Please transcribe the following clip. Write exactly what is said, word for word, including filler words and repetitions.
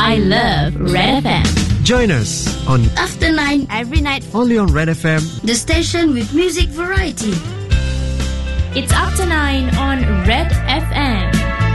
I love Red F M. Join us on After Nine every night, only on Red F M, the station with music variety. It's After Nine on Red F M.